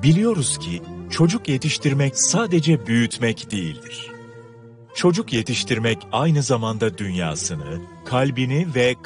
Biliyoruz ki çocuk yetiştirmek sadece büyütmek değildir. Çocuk yetiştirmek aynı zamanda dünyasını, kalbini ve